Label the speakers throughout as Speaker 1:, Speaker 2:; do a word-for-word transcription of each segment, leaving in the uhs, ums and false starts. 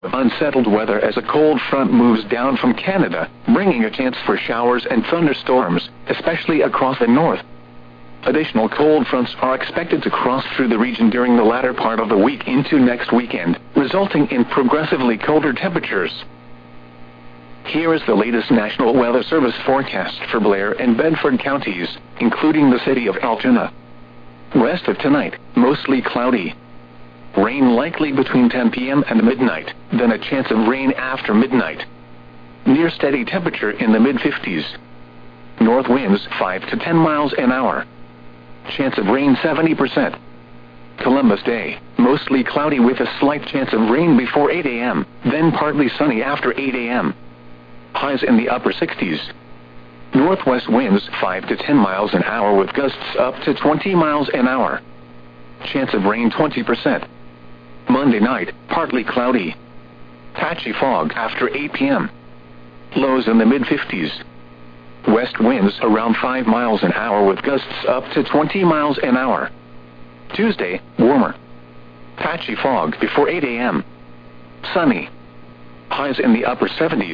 Speaker 1: Unsettled weather as a cold front moves down from Canada, bringing a chance for showers and thunderstorms, especially across the north. Additional cold fronts are expected to cross through the region during the latter part of the week into next weekend, resulting in progressively colder temperatures. Here is the latest National Weather Service forecast for Blair and Bedford counties, including the city of Altoona. Rest of tonight, mostly cloudy. Rain likely between ten p m and midnight, then a chance of rain after midnight. Near steady temperature in the mid fifties. North winds five to ten miles an hour. Chance of rain seventy percent. Columbus Day, mostly cloudy with a slight chance of rain before eight a m, then partly sunny after eight a m Highs in the upper sixties. Northwest winds five to ten miles an hour with gusts up to twenty miles an hour. Chance of rain twenty percent. Monday night, partly cloudy. Patchy fog after eight p m Lows in the mid fifties. West winds around five miles an hour with gusts up to twenty miles an hour. Tuesday, warmer. Patchy fog before eight a m Sunny. Highs in the upper seventies.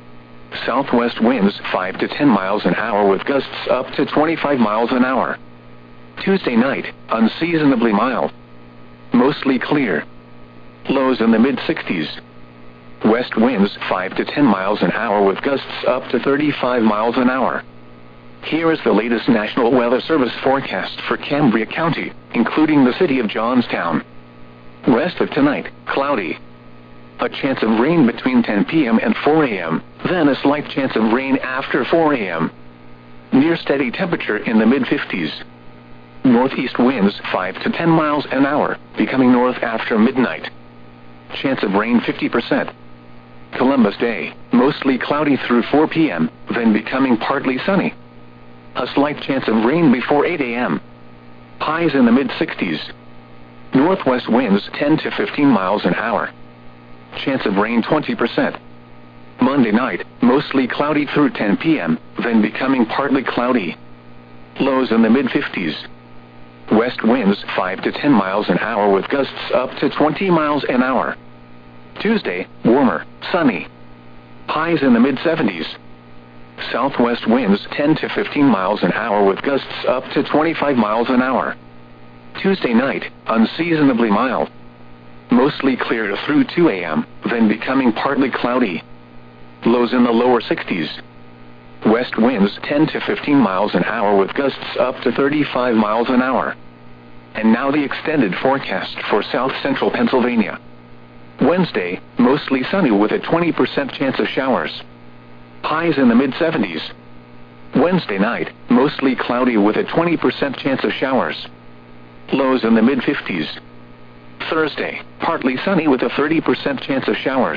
Speaker 1: Southwest winds five to ten miles an hour with gusts up to twenty-five miles an hour. Tuesday night, unseasonably mild. Mostly clear. Lows in the mid sixties. West winds five to ten miles an hour with gusts up to thirty-five miles an hour. Here is the latest National Weather Service forecast for Cambria County, including the city of Johnstown. Rest of tonight, cloudy. A chance of rain between ten p m and four a m, then a slight chance of rain after four a m Near steady temperature in the mid fifties. Northeast winds five to ten miles an hour, becoming north after midnight. Chance of rain fifty percent. Columbus Day, mostly cloudy through four p m, then becoming partly sunny. A slight chance of rain before eight a m Highs in the mid sixties. Northwest winds ten to fifteen miles an hour. Chance of rain twenty percent. Monday night, mostly cloudy through ten p m, then becoming partly cloudy. Lows in the mid fifties. West winds five to ten miles an hour with gusts up to twenty miles an hour. Tuesday, warmer, sunny. Highs in the mid seventies. Southwest winds ten to fifteen miles an hour with gusts up to twenty-five miles an hour. Tuesday night, unseasonably mild. Mostly clear through two a m, then becoming partly cloudy. Lows in the lower sixties. West winds ten to fifteen miles an hour with gusts up to thirty-five miles an hour. And now the extended forecast for south central Pennsylvania. Wednesday, mostly sunny with a twenty percent chance of showers. Highs in the mid seventies. Wednesday night, mostly cloudy with a twenty percent chance of showers. Lows in the mid fifties. Thursday, partly sunny with a thirty percent chance of showers.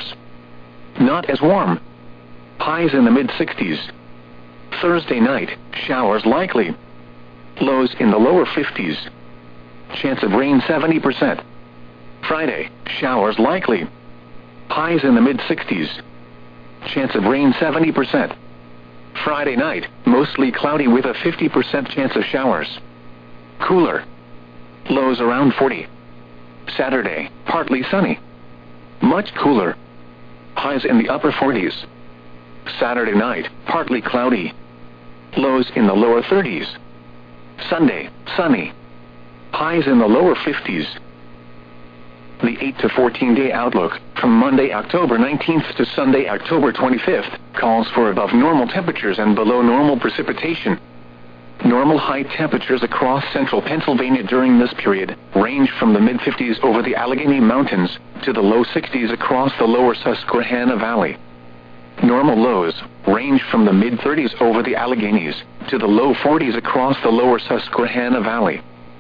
Speaker 1: Not as warm. Highs in the mid sixties. Thursday night, showers likely. Lows in the lower fifties. Chance of rain seventy percent. Friday, showers likely. Highs in the mid sixties. Chance of rain seventy percent. Friday night, mostly cloudy with a fifty percent chance of showers. Cooler. Lows around forty. Saturday, partly sunny. Much cooler. Highs in the upper forties. Saturday night, partly cloudy. Lows in the lower thirties. Sunday, sunny. Highs in the lower fifties. The eight to fourteen day outlook, from Monday, October nineteenth to Sunday, October twenty-fifth, calls for above normal temperatures and below normal precipitation. Normal high temperatures across central Pennsylvania during this period range from the mid fifties over the Allegheny Mountains to the low sixties across the lower Susquehanna Valley. Normal lows range from the mid thirties over the Alleghenies to the low forties across the lower Susquehanna Valley.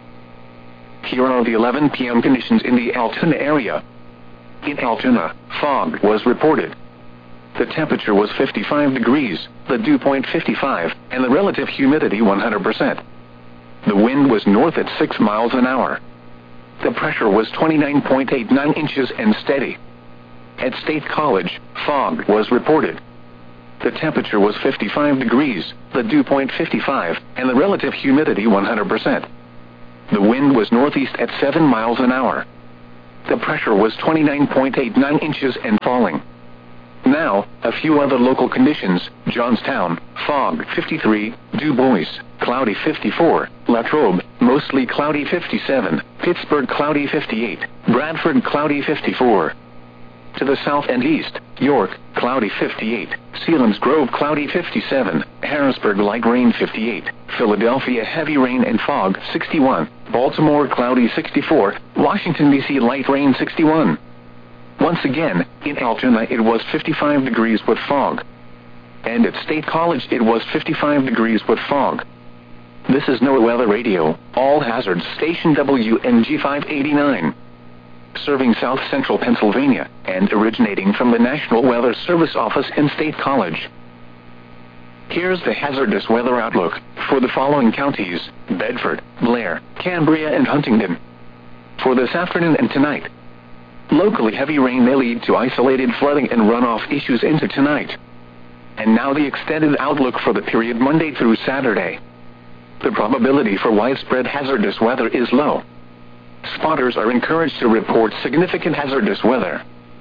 Speaker 1: Here are the eleven p m conditions in the Altoona area. In Altoona, fog was reported. The temperature was fifty-five degrees, the dew point fifty-five, and the relative humidity one hundred percent. The wind was north at six miles an hour. The pressure was twenty-nine point eight nine inches and steady. At State College, fog was reported. The temperature was fifty-five degrees, the dew point fifty-five, and the relative humidity one hundred percent. The wind was northeast at seven miles an hour. The pressure was twenty-nine point eight nine inches and falling. Now, a few other local conditions: Johnstown, fog fifty-three, Du Bois, cloudy fifty-four, Latrobe, mostly cloudy fifty-seven, Pittsburgh cloudy fifty-eight, Bradford cloudy fifty-four. To the south and east, York, cloudy fifty-eight, Selinsgrove cloudy fifty-seven, Harrisburg light rain fifty-eight, Philadelphia heavy rain and fog sixty-one, Baltimore cloudy sixty-four, Washington D C light rain sixty-one. Once again, in Altoona it was fifty-five degrees with fog. And at State College it was fifty-five degrees with fog. This is NOAA Weather Radio, All Hazards Station W N G five eighty-nine. Serving South Central Pennsylvania, and originating from the National Weather Service office in State College. Here's the hazardous weather outlook for the following counties: Bedford, Blair, Cambria and Huntingdon. For this afternoon and tonight. Locally heavy rain may lead to isolated flooding and runoff issues into tonight. And now the extended outlook for the period Monday through Saturday. The probability for widespread hazardous weather is low. Spotters are encouraged to report significant hazardous weather.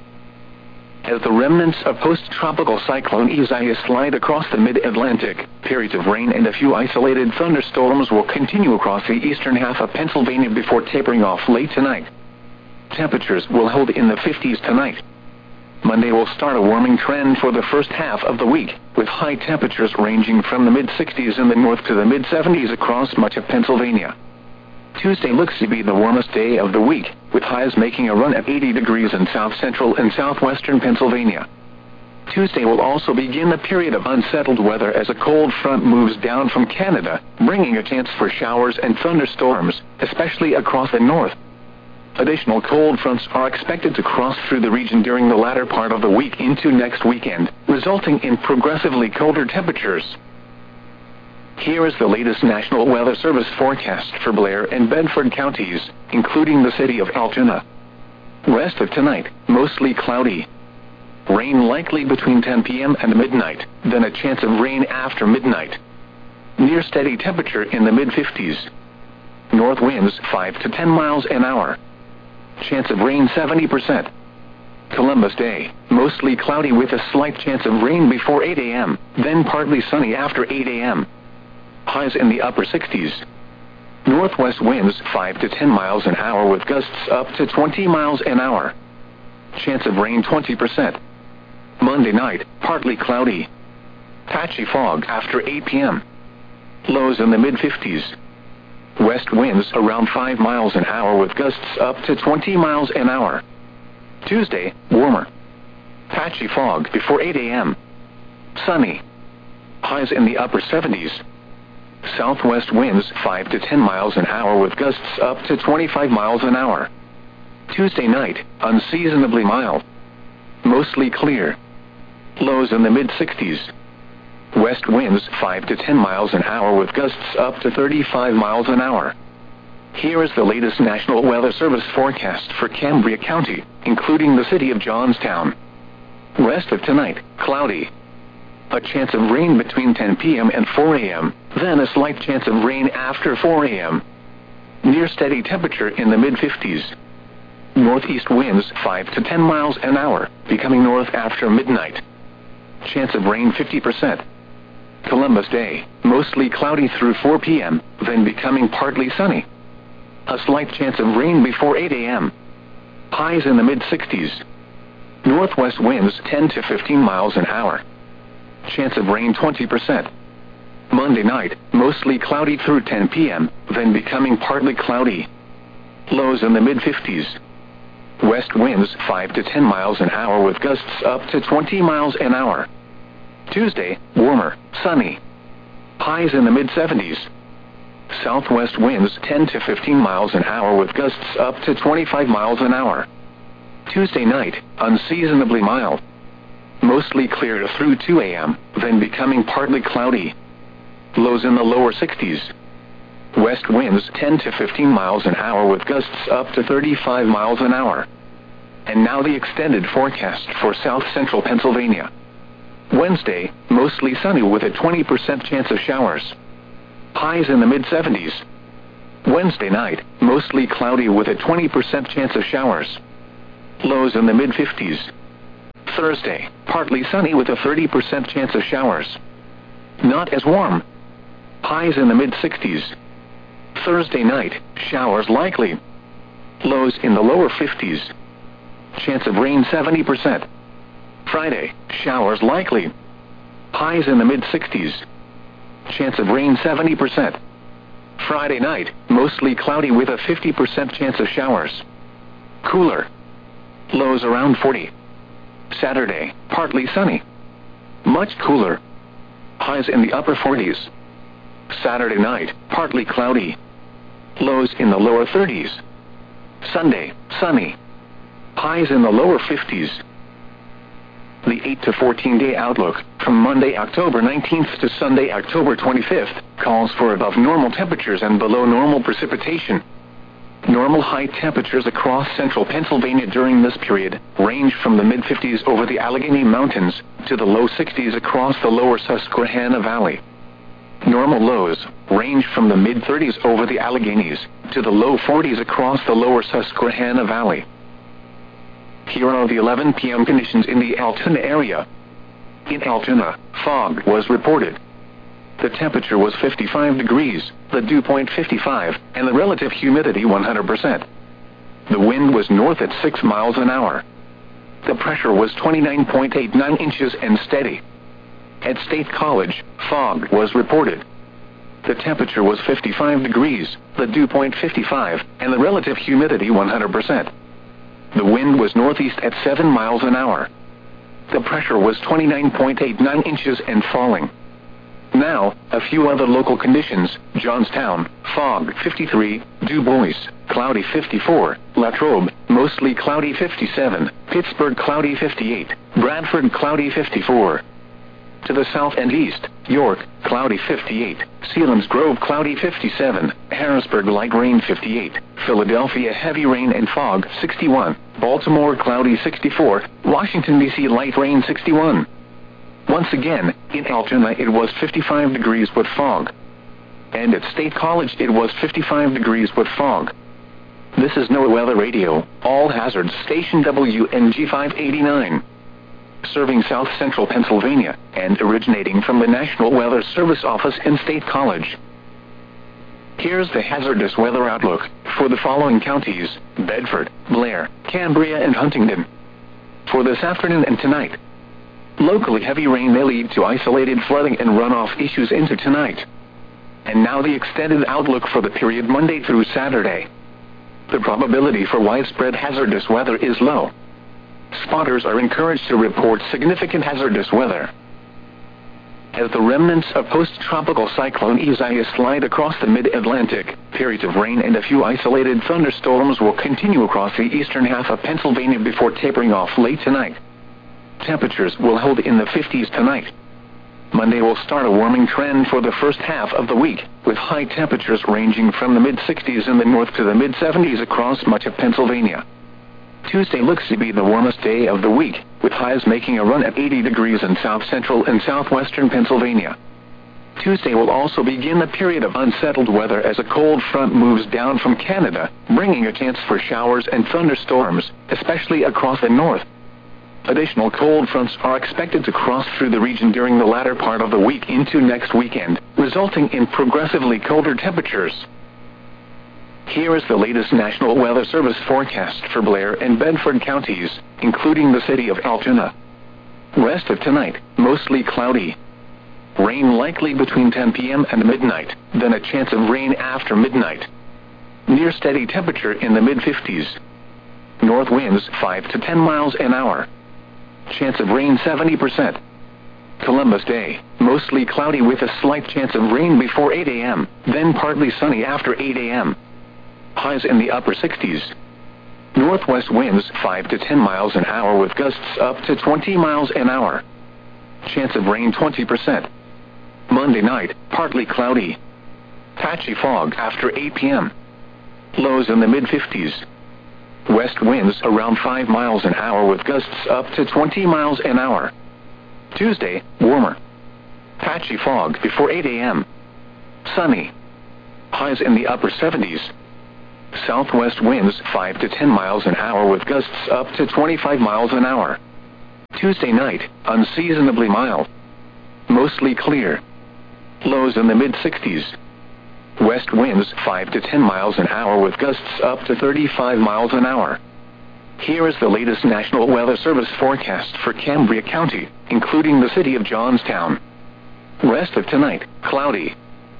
Speaker 1: As the remnants of post-tropical cyclone Isaias slide across the mid-Atlantic, periods of rain and a few isolated thunderstorms will continue across the eastern half of Pennsylvania before tapering off late tonight. Temperatures will hold in the fifties tonight. Monday will start a warming trend for the first half of the week, with high temperatures ranging from the mid-sixties in the north to the mid-seventies across much of Pennsylvania. Tuesday looks to be the warmest day of the week, with highs making a run at eighty degrees in south-central and southwestern Pennsylvania. Tuesday will also begin a period of unsettled weather as a cold front moves down from Canada, bringing a chance for showers and thunderstorms, especially across the north. Additional cold fronts are expected to cross through the region during the latter part of the week into next weekend, resulting in progressively colder temperatures. Here is the latest National Weather Service forecast for Blair and Bedford counties, including the city of Altoona. Rest of tonight, mostly cloudy. Rain likely between ten p m and midnight, then a chance of rain after midnight. Near steady temperature in the mid-fifties. North winds five to ten miles an hour. Chance of rain seventy percent. Columbus Day, mostly cloudy with a slight chance of rain before eight a m, then partly sunny after eight a m Highs in the upper sixties. Northwest winds five to ten miles an hour with gusts up to twenty miles an hour. Chance of rain twenty percent. Monday night, partly cloudy. Patchy fog after eight p m Lows in the mid-fifties. West winds around five miles an hour with gusts up to twenty miles an hour. Tuesday, warmer. Patchy fog before eight a m Sunny. Highs in the upper seventies. Southwest winds five to ten miles an hour with gusts up to twenty-five miles an hour. Tuesday night, unseasonably mild. Mostly clear. Lows in the mid-sixties. West winds five to ten miles an hour with gusts up to thirty-five miles an hour. Here is the latest National Weather Service forecast for Cambria County, including the city of Johnstown. Rest of tonight, cloudy. A chance of rain between ten p m and four a m, then a slight chance of rain after four a m Near steady temperature in the mid-fifties. Northeast winds five to ten miles an hour, becoming north after midnight. Chance of rain fifty percent. Columbus Day, mostly cloudy through four p m, then becoming partly sunny. A slight chance of rain before eight a m Highs in the mid-sixties. Northwest winds ten to fifteen miles an hour. Chance of rain twenty percent. Monday night, mostly cloudy through ten p m, then becoming partly cloudy. Lows in the mid-fifties. West winds five to ten miles an hour with gusts up to twenty miles an hour. Tuesday, warmer, sunny. Highs in the mid-seventies. Southwest winds ten to fifteen miles an hour with gusts up to twenty-five miles an hour. Tuesday night, unseasonably mild. Mostly clear through two a m, then becoming partly cloudy. Lows in the lower sixties. West winds ten to fifteen miles an hour with gusts up to thirty-five miles an hour. And now the extended forecast for south central Pennsylvania. Wednesday, mostly sunny with a twenty percent chance of showers. Highs in the mid-seventies. Wednesday night, mostly cloudy with a twenty percent chance of showers. Lows in the mid fifties. Thursday, partly sunny with a thirty percent chance of showers. Not as warm. Highs in the mid sixties. Thursday night, showers likely. Lows in the lower fifties. Chance of rain seventy percent. Friday, showers likely. Highs in the mid sixties. Chance of rain seventy percent. Friday night, mostly cloudy with a fifty percent chance of showers. Cooler. Lows around forty. Saturday, partly sunny. Much cooler. Highs in the upper forties. Saturday night, partly cloudy. Lows in the lower thirties. Sunday, sunny. Highs in the lower fifties. The eight to fourteen day outlook, from Monday, October nineteenth to Sunday, October twenty-fifth, calls for above normal temperatures and below normal precipitation. Normal high temperatures across central Pennsylvania during this period range from the mid fifties over the Allegheny Mountains to the low sixties across the lower Susquehanna Valley. Normal lows range from the mid thirties over the Alleghenies to the low forties across the lower Susquehanna Valley. Here are the eleven p m conditions in the Altoona area. In Altoona, fog was reported. The temperature was fifty-five degrees, the dew point fifty-five, and the relative humidity one hundred percent. The wind was north at six miles an hour. The pressure was twenty-nine point eight nine inches and steady. At State College, fog was reported. The temperature was fifty-five degrees, the dew point fifty-five, and the relative humidity one hundred percent. The wind was northeast at seven miles an hour. The pressure was twenty-nine point eight nine inches and falling. Now, a few other local conditions: Johnstown, fog fifty-three, Du Bois, cloudy fifty-four, Latrobe, mostly cloudy fifty-seven, Pittsburgh cloudy fifty-eight, Bradford cloudy fifty-four. To the south and east, York, cloudy fifty-eight, Selinsgrove cloudy fifty-seven, Harrisburg light rain fifty-eight, Philadelphia heavy rain and fog sixty-one, Baltimore cloudy sixty-four, Washington D C light rain sixty-one. Once again, in Altoona it was fifty-five degrees with fog. And at State College it was fifty-five degrees with fog. This is NOAA Weather Radio, all hazards station W N G five eighty-nine. Serving south central Pennsylvania, and originating from the National Weather Service office in State College. Here's the hazardous weather outlook for the following counties: Bedford, Blair, Cambria, and Huntingdon. For this afternoon and tonight. Locally heavy rain may lead to isolated flooding and runoff issues into tonight. And now the extended outlook for the period Monday through Saturday. The probability for widespread hazardous weather is low. Spotters are encouraged to report significant hazardous weather. As the remnants of post-tropical cyclone Isaias slide across the mid-Atlantic, periods of rain and a few isolated thunderstorms will continue across the eastern half of Pennsylvania before tapering off late tonight. Temperatures will hold in the fifties tonight. Monday will start a warming trend for the first half of the week, with high temperatures ranging from the mid sixties in the north to the mid seventies across much of Pennsylvania. Tuesday looks to be the warmest day of the week, with highs making a run at eighty degrees in south central and southwestern Pennsylvania. Tuesday will also begin the period of unsettled weather as a cold front moves down from Canada, bringing a chance for showers and thunderstorms, especially across the north. Additional cold fronts are expected to cross through the region during the latter part of the week into next weekend, resulting in progressively colder temperatures. Here is the latest National Weather Service forecast for Blair and Bedford counties, including the city of Altoona. Rest of tonight, mostly cloudy. Rain likely between ten p m and midnight, then a chance of rain after midnight. Near steady temperature in the mid fifties. North winds five to ten miles an hour. Chance of rain seventy percent. Columbus Day, mostly cloudy with a slight chance of rain before eight a m, then partly sunny after eight a m Highs in the upper sixties. Northwest winds five to ten miles an hour with gusts up to twenty miles an hour. Chance of rain twenty percent. Monday night, partly cloudy. Patchy fog after eight p m Lows in the mid fifties. West winds around five miles an hour with gusts up to twenty miles an hour. Tuesday, warmer. Patchy fog before eight a m Sunny. Highs in the upper seventies. Southwest winds five to ten miles an hour with gusts up to twenty-five miles an hour. Tuesday night, unseasonably mild. Mostly clear. Lows in the mid sixties. West winds five to ten miles an hour with gusts up to thirty-five miles an hour. Here is the latest National Weather Service forecast for Cambria County, including the city of Johnstown. Rest of tonight, cloudy.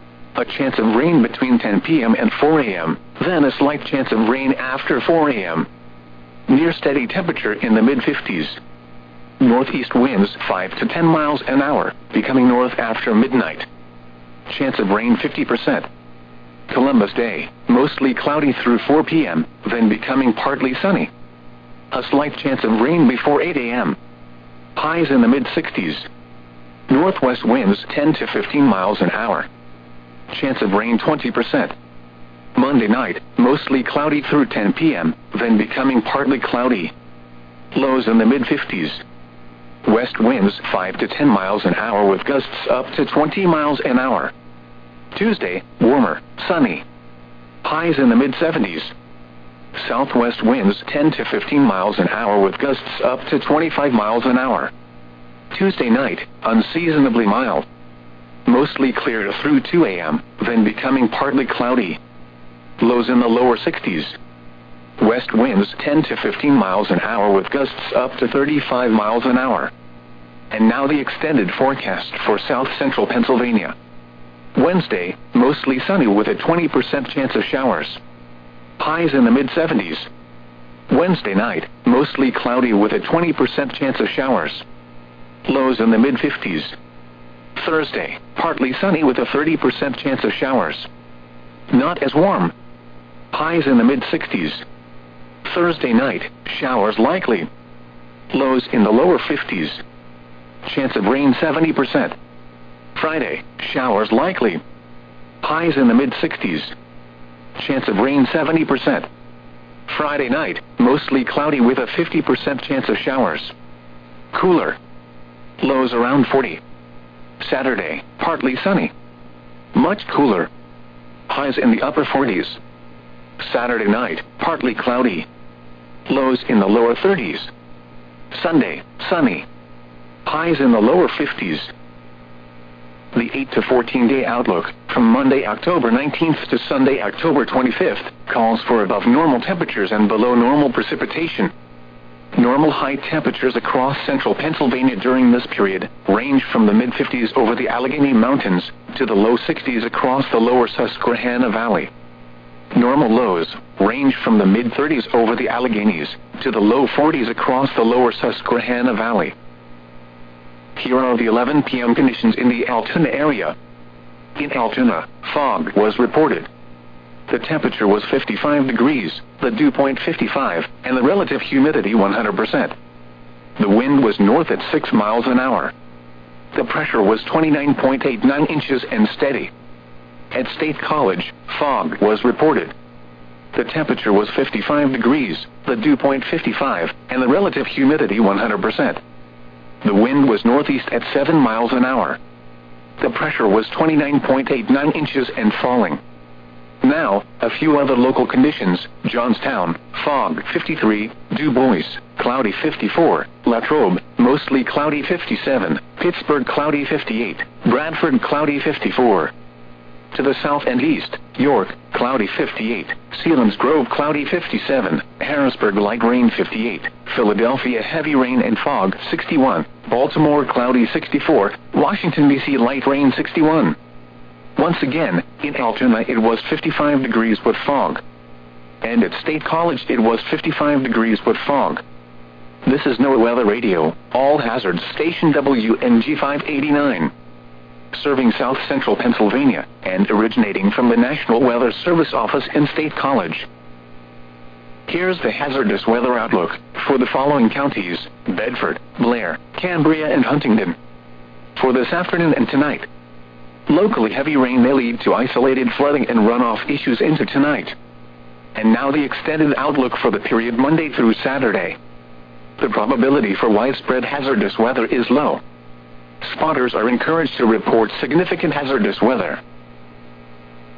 Speaker 1: A chance of rain between ten p m and four a m, then a slight chance of rain after four a m Near steady temperature in the mid fifties. Northeast winds five to ten miles an hour, becoming north after midnight. Chance of rain fifty percent. Columbus Day, mostly cloudy through four p m, then becoming partly sunny. A slight chance of rain before eight a m Highs in the mid sixties. Northwest winds ten to fifteen miles an hour. Chance of rain twenty percent. Monday night, mostly cloudy through ten p m, then becoming partly cloudy. Lows in the mid fifties. West winds five to ten miles an hour with gusts up to twenty miles an hour. Tuesday, warmer, sunny. Highs in the mid seventies. Southwest winds ten to fifteen miles an hour with gusts up to twenty-five miles an hour. Tuesday night, unseasonably mild. Mostly clear through two a m, then becoming partly cloudy. Lows in the lower sixties. West winds ten to fifteen miles an hour with gusts up to thirty-five miles an hour. And now the extended forecast for south central Pennsylvania. Wednesday, mostly sunny with a twenty percent chance of showers. Highs in the mid seventies. Wednesday night, mostly cloudy with a twenty percent chance of showers. Lows in the mid fifties. Thursday, partly sunny with a thirty percent chance of showers. Not as warm. Highs in the mid sixties. Thursday night, showers likely. Lows in the lower fifties. Chance of rain seventy percent. Friday, showers likely. Highs in the mid sixties. Chance of rain seventy percent. Friday night, mostly cloudy with a fifty percent chance of showers. Cooler. Lows around forty. Saturday, partly sunny. Much cooler. Highs in the upper forties. Saturday night, partly cloudy. Lows in the lower thirties. Sunday, sunny. Highs in the lower fifties. The eight to fourteen day outlook, from Monday, October nineteenth to Sunday, October twenty-fifth, calls for above normal temperatures and below normal precipitation. Normal high temperatures across central Pennsylvania during this period range from the mid fifties over the Allegheny Mountains to the low sixties across the lower Susquehanna Valley. Normal lows range from the mid thirties over the Alleghenies to the low forties across the lower Susquehanna Valley. Here are the eleven p m conditions in the Altoona area. In Altoona, fog was reported. The temperature was fifty-five degrees, the dew point fifty-five, and the relative humidity one hundred percent. The wind was north at six miles an hour. The pressure was twenty-nine point eight nine inches and steady. At State College, fog was reported. The temperature was fifty-five degrees, the dew point fifty-five, and the relative humidity one hundred percent. The wind was northeast at seven miles an hour. The pressure was twenty-nine point eight nine inches and falling. Now, a few other local conditions: Johnstown, fog fifty-three, Du Bois, cloudy fifty-four, Latrobe, mostly cloudy fifty-seven, Pittsburgh cloudy fifty-eight, Bradford cloudy fifty-four. To the south and east, York, cloudy fifty-eight, Selinsgrove cloudy fifty-seven, Harrisburg light rain fifty-eight, Philadelphia heavy rain and fog sixty-one, Baltimore cloudy sixty-four, Washington D C light rain sixty-one. Once again, in Altoona it was fifty-five degrees with fog. And at State College it was fifty-five degrees with fog. This is NOAA Weather Radio, all hazards station W N G five eighty-nine. Serving south central Pennsylvania, and originating from the National Weather Service office in State College. Here's the hazardous weather outlook for the following counties: Bedford, Blair, Cambria, and Huntingdon. For this afternoon and tonight. Locally heavy rain may lead to isolated flooding and runoff issues into tonight. And now the extended outlook for the period Monday through Saturday. The probability for widespread hazardous weather is low. Spotters are encouraged to report significant hazardous weather.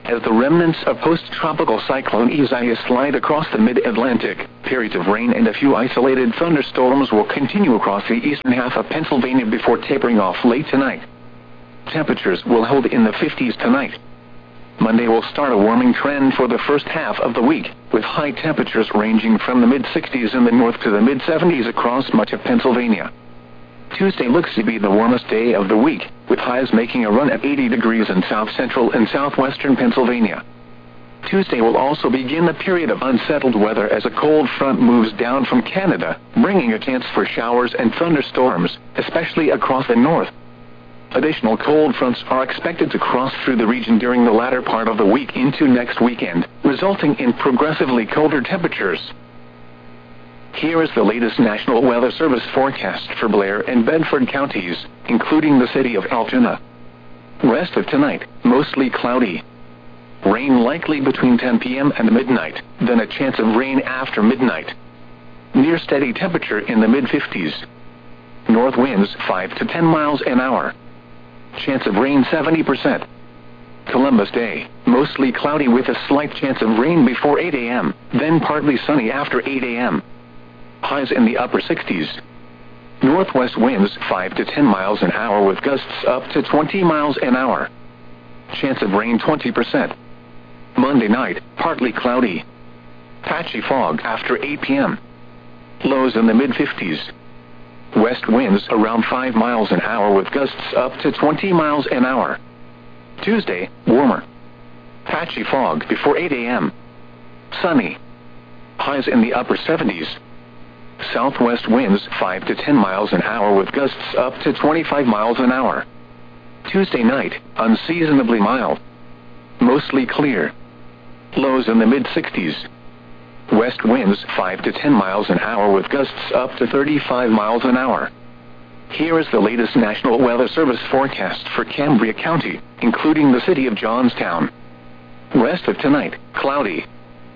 Speaker 1: as the remnants of post-tropical cyclone Isaias slide across the mid-Atlantic. Periods of rain and a few isolated thunderstorms will continue across the eastern half of Pennsylvania before tapering off late tonight. Temperatures will hold in the fifties tonight. Monday will start a warming trend for the first half of the week, with high temperatures ranging from the mid-sixties in the north to the mid-seventies across much of Pennsylvania. Tuesday looks to be the warmest day of the week, with highs making a run at eighty degrees in south-central and southwestern Pennsylvania. Tuesday will also begin a period of unsettled weather as a cold front moves down from Canada, bringing a chance for showers and thunderstorms, especially across the north. Additional cold fronts are expected to cross through the region during the latter part of the week into next weekend, resulting in progressively colder temperatures. Here is the latest National Weather Service forecast for Blair and Bedford counties, including the city of Altoona. Rest of tonight, mostly cloudy. Rain likely between ten p m and midnight, then a chance of rain after midnight. Near steady temperature in the mid-fifties. North winds five to ten miles an hour. Chance of rain seventy percent. Columbus Day, mostly cloudy with a slight chance of rain before eight a m, then partly sunny after eight a m Highs in the upper sixties. Northwest winds five to ten miles an hour with gusts up to twenty miles an hour. Chance of rain twenty percent. Monday night, partly cloudy. Patchy fog after eight p m Lows in the mid-fifties. West winds around five miles an hour with gusts up to twenty miles an hour. Tuesday, warmer. Patchy fog before eight a m Sunny. Highs in the upper seventies. Southwest winds five to ten miles an hour with gusts up to twenty-five miles an hour. Tuesday night, unseasonably mild. Mostly clear. Lows in the mid-sixties. West winds five to ten miles an hour with gusts up to thirty-five miles an hour. Here is the latest National Weather Service forecast for Cambria County, including the city of Johnstown. Rest of tonight, cloudy.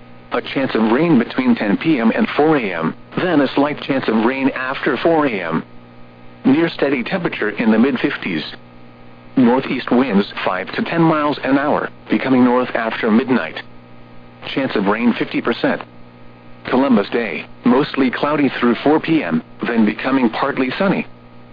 Speaker 1: A chance of rain between ten p m and four a m, then a slight chance of rain after four a m Near steady temperature in the mid-fifties. Northeast winds five to ten miles an hour, becoming north after midnight. Chance of rain fifty percent. Columbus Day, mostly cloudy through four p m, then becoming partly sunny.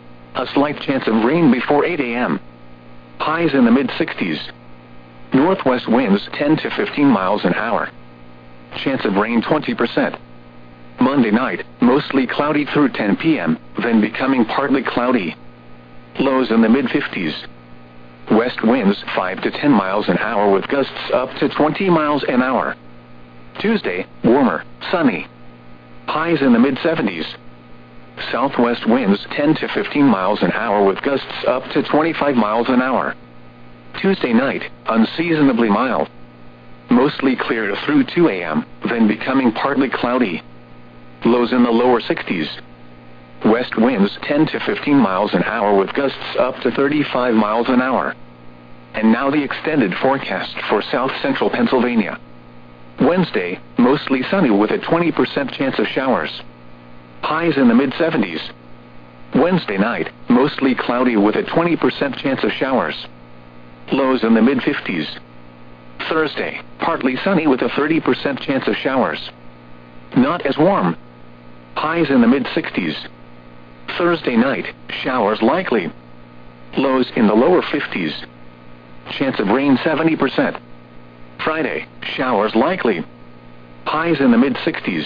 Speaker 1: A slight chance of rain before eight a m Highs in the mid-sixties. Northwest winds ten to fifteen miles an hour. Chance of rain twenty percent. Monday night, mostly cloudy through ten p m, then becoming partly cloudy. Lows in the mid-fifties. West winds five to ten miles an hour with gusts up to twenty miles an hour. Tuesday, warmer, sunny. Highs in the mid-seventies. Southwest winds ten to fifteen miles an hour with gusts up to twenty-five miles an hour. Tuesday night, unseasonably mild. Mostly clear through two a m, then becoming partly cloudy. Lows in the lower sixties. West winds ten to fifteen miles an hour with gusts up to thirty-five miles an hour. And now the extended forecast for south-central Pennsylvania. Wednesday, mostly sunny with a twenty percent chance of showers. Highs in the mid-seventies. Wednesday night, mostly cloudy with a twenty percent chance of showers. Lows in the mid-fifties. Thursday, partly sunny with a thirty percent chance of showers. Not as warm. Highs in the mid-sixties. Thursday night, showers likely. Lows in the lower fifties. Chance of rain seventy percent. Friday, showers likely. Highs in the mid-sixties.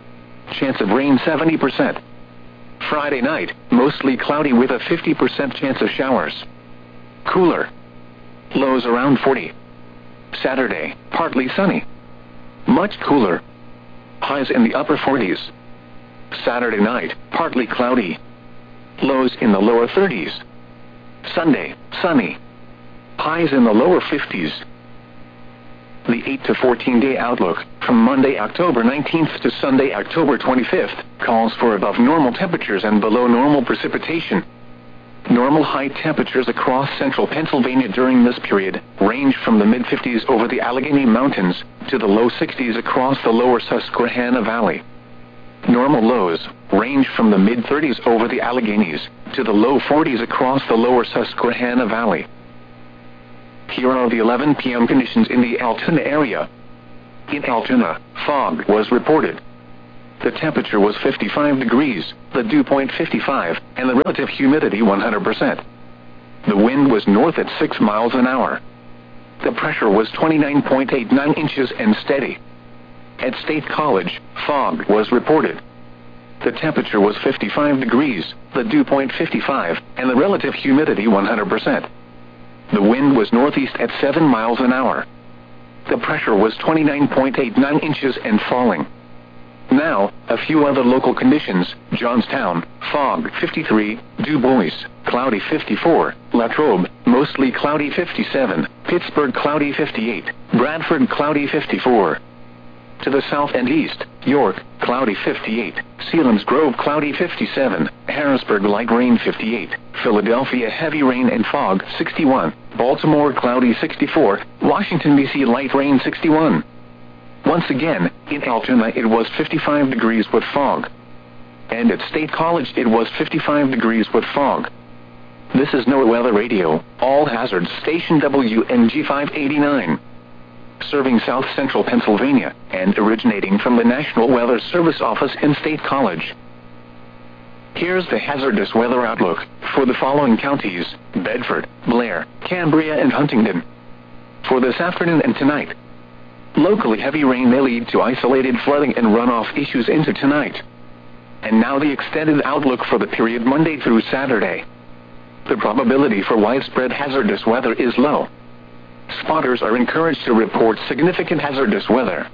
Speaker 1: Chance of rain seventy percent. Friday night, mostly cloudy with a fifty percent chance of showers. Cooler. Lows around forty. Saturday, partly sunny. Much cooler. Highs in the upper forties. Saturday night, partly cloudy. Lows in the lower thirties. Sunday, sunny. Highs in the lower fifties. The eight to fourteen day outlook, from Monday, October nineteenth to Sunday, October twenty-fifth, calls for above normal temperatures and below normal precipitation. Normal high temperatures across central Pennsylvania during this period range from the mid-fifties over the Allegheny Mountains to the low sixties across the lower Susquehanna Valley. Normal lows range from the mid-thirties over the Alleghenies to the low forties across the lower Susquehanna Valley. Here are the eleven p m conditions in the Altoona area. In Altoona, fog was reported. The temperature was fifty-five degrees, the dew point fifty-five, and the relative humidity one hundred percent. The wind was north at six miles an hour. The pressure was twenty-nine point eight nine inches and steady. At State College, fog was reported. The temperature was fifty-five degrees, the dew point fifty-five, and the relative humidity one hundred percent. The wind was northeast at seven miles an hour. The pressure was twenty-nine point eight nine inches and falling. Now, a few other local conditions: Johnstown, fog fifty-three, Du Bois, cloudy fifty-four, Latrobe, mostly cloudy fifty-seven, Pittsburgh cloudy fifty-eight, Bradford cloudy fifty-four. To the south and east, York, cloudy fifty-eight, Selinsgrove cloudy fifty-seven, Harrisburg light rain fifty-eight, Philadelphia heavy rain and fog sixty-one, Baltimore cloudy sixty-four, Washington D C light rain sixty-one. Once again, in Altoona it was fifty-five degrees with fog. And at State College it was fifty-five degrees with fog. This is NOAA Weather Radio, All Hazards Station W N G five eighty-nine. Serving South Central Pennsylvania, and originating from the National Weather Service office in State College. Here's the hazardous weather outlook for the following counties: Bedford, Blair, Cambria, and Huntingdon. For this afternoon and tonight, locally heavy rain may lead to isolated flooding and runoff issues into tonight. And now the extended outlook for the period Monday through Saturday. The probability for widespread hazardous weather is low. Spotters are encouraged to report significant hazardous weather.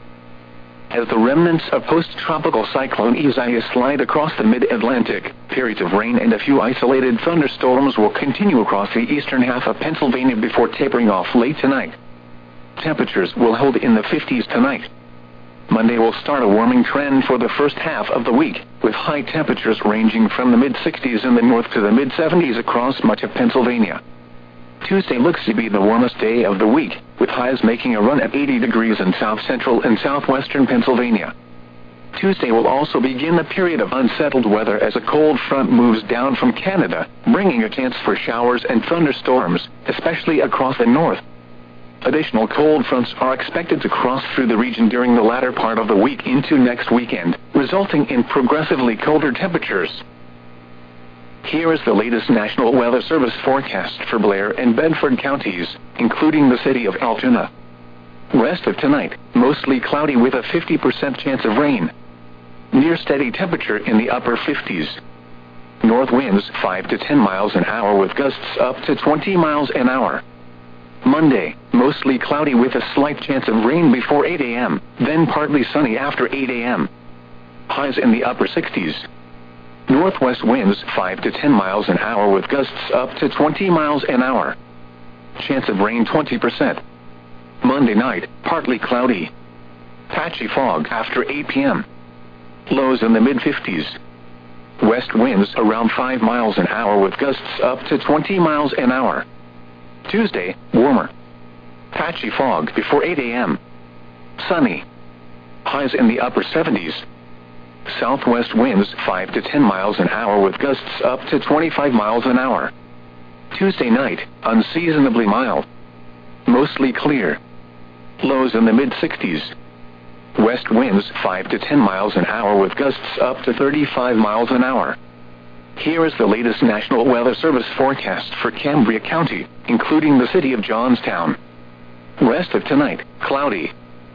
Speaker 1: As the remnants of post-tropical cyclone Isaias slide across the mid-Atlantic, periods of rain and a few isolated thunderstorms will continue across the eastern half of Pennsylvania before tapering off late tonight. Temperatures will hold in the fifties tonight. Monday will start a warming trend for the first half of the week, with high temperatures ranging from the mid-sixties in the north to the mid-seventies across much of Pennsylvania. Tuesday looks to be the warmest day of the week, with highs making a run at eighty degrees in south-central and southwestern Pennsylvania. Tuesday will also begin a period of unsettled weather as a cold front moves down from Canada, bringing a chance for showers and thunderstorms, especially across the north. Additional cold fronts are expected to cross through the region during the latter part of the week into next weekend, resulting in progressively colder temperatures. Here is the latest National Weather Service forecast for Blair and Bedford counties, including the city of Altoona. Rest of tonight, mostly cloudy with a fifty percent chance of rain. Near steady temperature in the upper fifties. North winds five to ten miles an hour with gusts up to twenty miles an hour. Monday, mostly cloudy with a slight chance of rain before eight a m, then partly sunny after eight a m Highs in the upper sixties. Northwest winds five to ten miles an hour with gusts up to twenty miles an hour. Chance of rain twenty percent. Monday night, partly cloudy. Patchy fog after eight p m Lows in the mid-fifties. West winds around five miles an hour with gusts up to twenty miles an hour. Tuesday, warmer. Patchy fog before eight a m Sunny. Highs in the upper seventies. Southwest winds five to ten miles an hour with gusts up to twenty-five miles an hour. Tuesday night, unseasonably mild. Mostly clear. Lows in the mid-sixties. West winds five to ten miles an hour with gusts up to thirty-five miles an hour. Here is the latest National Weather Service forecast for Cambria County, including the city of Johnstown. Rest of tonight, cloudy.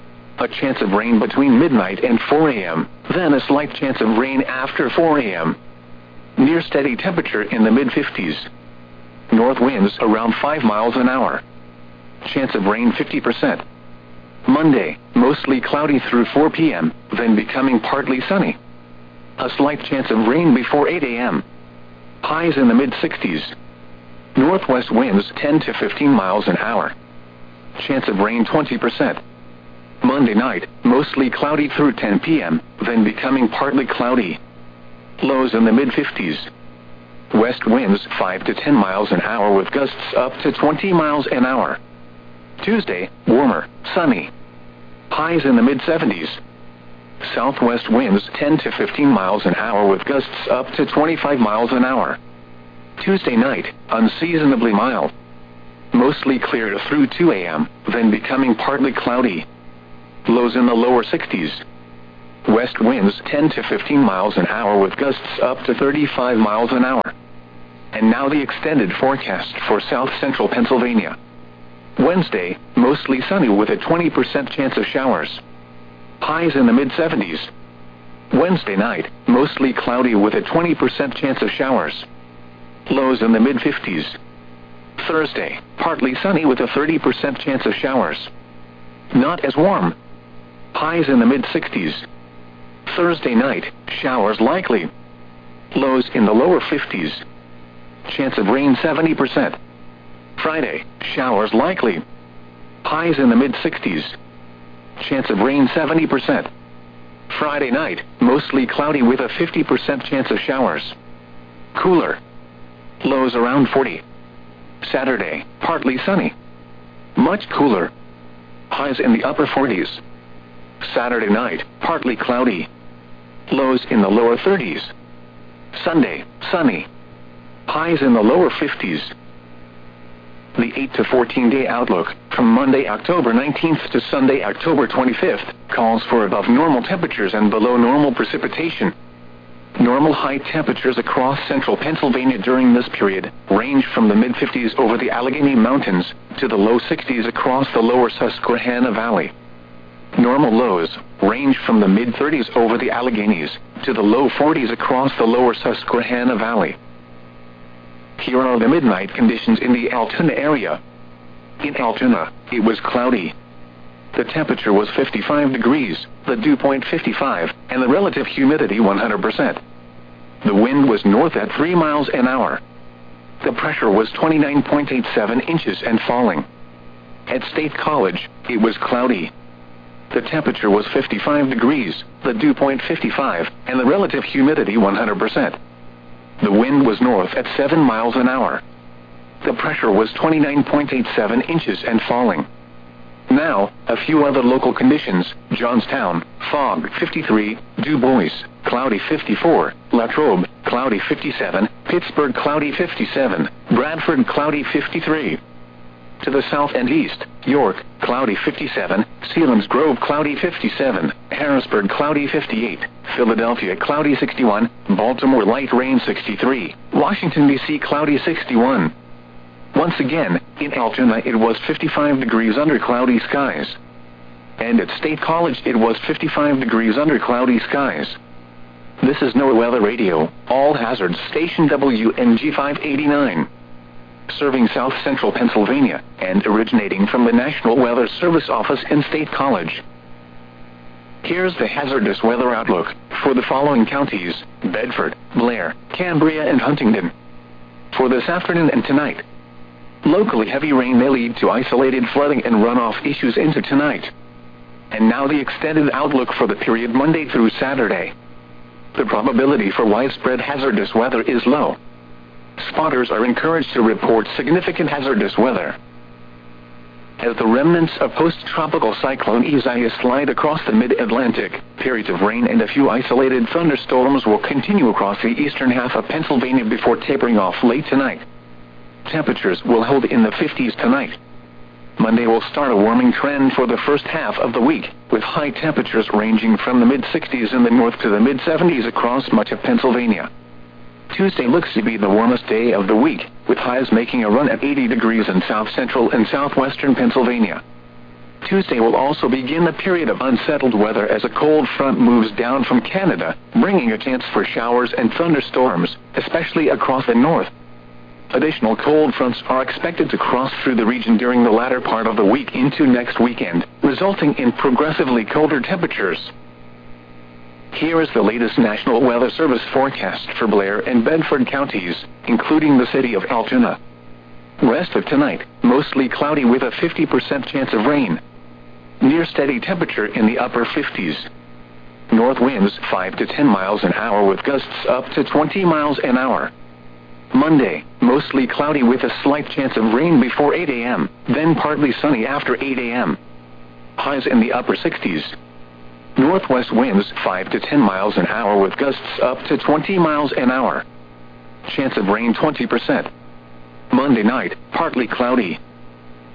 Speaker 1: A chance of rain between midnight and four a m, then a slight chance of rain after four a m Near steady temperature in the mid-fifties. North winds around five miles an hour. Chance of rain fifty percent. Monday, mostly cloudy through four p m, then becoming partly sunny. A slight chance of rain before eight a m Highs in the mid-sixties. Northwest winds ten to fifteen miles an hour. Chance of rain twenty percent. Monday night, mostly cloudy through ten p m, then becoming partly cloudy. Lows in the mid-fifties. West winds five to ten miles an hour with gusts up to twenty miles an hour. Tuesday, warmer, sunny. Highs in the mid-seventies. Southwest winds ten to fifteen miles an hour with gusts up to twenty-five miles an hour. Tuesday night, unseasonably mild. mostly clear through two A M, then becoming partly cloudy. Lows in the lower sixties. West winds ten to fifteen miles an hour with gusts up to thirty-five miles an hour. And now the extended forecast for south central Pennsylvania. Wednesday, mostly sunny with a twenty percent chance of showers. Highs in the mid seventies. Wednesday night, mostly cloudy with a twenty percent chance of showers. Lows in the mid fifties. Thursday, partly sunny with a thirty percent chance of showers. Not as warm. Highs in the mid sixties. Thursday night, showers likely. Lows in the lower fifties. Chance of rain seventy percent. Friday, showers likely. Highs in the mid sixties. Chance of rain seventy percent. Friday night, mostly cloudy with a fifty percent chance of showers. Cooler. Lows around forty. Saturday, partly sunny. Much cooler. Highs in the upper forties. Saturday night, partly cloudy. Lows in the lower thirties. Sunday, sunny. Highs in the lower fifties. The eight to fourteen day outlook, from Monday, October nineteenth to Sunday, October twenty-fifth, calls for above normal temperatures and below normal precipitation. Normal high temperatures across central Pennsylvania during this period range from the mid fifties over the Allegheny Mountains to the low sixties across the lower Susquehanna Valley. Normal lows range from the mid thirties over the Alleghenies to the low forties across the lower Susquehanna Valley. Here are the midnight conditions in the Altoona area. In Altoona, it was cloudy. The temperature was fifty-five degrees, the dew point fifty-five, and the relative humidity one hundred percent. The wind was north at three miles an hour. The pressure was twenty-nine point eight seven inches and falling. At State College, it was cloudy. The temperature was fifty-five degrees, the dew point fifty-five, and the relative humidity one hundred percent. The wind was north at seven miles an hour. The pressure was twenty-nine point eight seven inches and falling. Now, a few other local conditions: Johnstown, fog fifty-three, Du Bois, cloudy fifty-four, Latrobe, cloudy fifty-seven, Pittsburgh, cloudy fifty-seven, Bradford, cloudy fifty-three. To the south and east, York, cloudy fifty-seven, Selinsgrove, cloudy fifty-seven, Harrisburg, cloudy fifty-eight, Philadelphia, cloudy sixty-one, Baltimore, light rain sixty-three, Washington, D C, cloudy sixty-one. Once again, in Altoona it was fifty-five degrees under cloudy skies. And at State College it was fifty-five degrees under cloudy skies. This is NOAA Weather Radio, all hazards, station W N G five eighty-nine. Serving south central Pennsylvania, and originating from the National Weather Service office in State College. Here's the hazardous weather outlook for the following counties: Bedford, Blair, Cambria, and Huntingdon. For this afternoon and tonight. Locally heavy rain may lead to isolated flooding and runoff issues into tonight. And now the extended outlook for the period Monday through Saturday. The probability for widespread hazardous weather is low. Spotters are encouraged to report significant hazardous weather. As the remnants of post-tropical cyclone Isaias slide across the mid-Atlantic, periods of rain and a few isolated thunderstorms will continue across the eastern half of Pennsylvania before tapering off late tonight. Temperatures will hold in the fifties tonight. Monday will start a warming trend for the first half of the week, with high temperatures ranging from the mid sixties in the north to the mid seventies across much of Pennsylvania. Tuesday looks to be the warmest day of the week, with highs making a run at eighty degrees in south central and southwestern Pennsylvania. Tuesday will also begin the period of unsettled weather as a cold front moves down from Canada, bringing a chance for showers and thunderstorms, especially across the north. Additional cold fronts are expected to cross through the region during the latter part of the week into next weekend, resulting in progressively colder temperatures. Here is the latest National Weather Service forecast for Blair and Bedford counties, including the city of Altoona. Rest of tonight, mostly cloudy with a fifty percent chance of rain. Near steady temperature in the upper fifties. North winds five to ten miles an hour with gusts up to twenty miles an hour. Monday, mostly cloudy with a slight chance of rain before eight A M, then partly sunny after eight A M Highs in the upper sixties. Northwest winds five to ten miles an hour with gusts up to twenty miles an hour. Chance of rain twenty percent. Monday night, partly cloudy.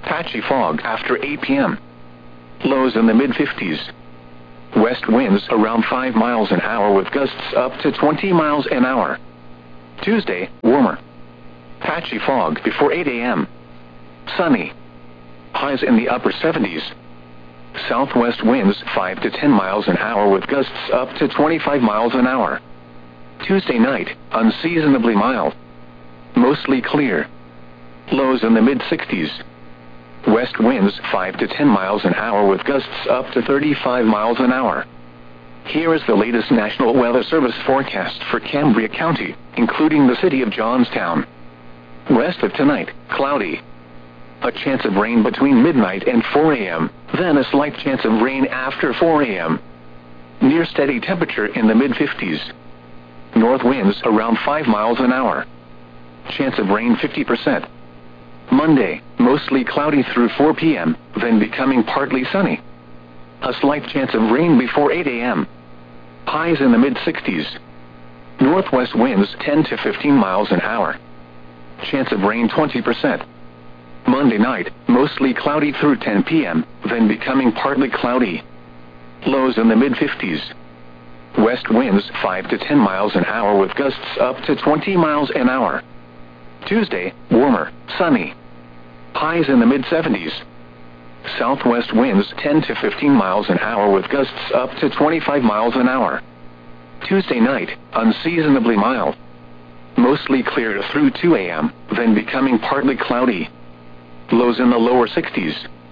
Speaker 1: Patchy fog after eight p m Lows in the mid fifties. West winds around five miles an hour with gusts up to twenty miles an hour. Tuesday, warmer. Patchy fog before eight a m Sunny. Highs in the upper seventies. Southwest winds five to ten miles an hour with gusts up to twenty-five miles an hour. Tuesday night, unseasonably mild. Mostly clear. Lows in the mid sixties. West winds five to ten miles an hour with gusts up to thirty-five miles an hour. Here is the latest National Weather Service forecast for Cambria County, including the city of Johnstown. Rest of tonight, cloudy. A chance of rain between midnight and four a m, then a slight chance of rain after four a m Near steady temperature in the mid fifties. North winds around five miles an hour. Chance of rain fifty percent. Monday, mostly cloudy through four p m, then becoming partly sunny. A slight chance of rain before eight a m Highs in the mid sixties. Northwest winds ten to fifteen miles an hour. Chance of rain twenty percent. Monday night, mostly cloudy through ten p m, then becoming partly cloudy. Lows in the mid fifties. West winds five to ten miles an hour with gusts up to twenty miles an hour. Tuesday, warmer, sunny. Highs in the mid seventies. Southwest winds ten to fifteen miles an hour with gusts up to twenty-five miles an hour. Tuesday night, unseasonably mild. Mostly clear through two a m, then becoming partly cloudy. Lows in the lower sixties.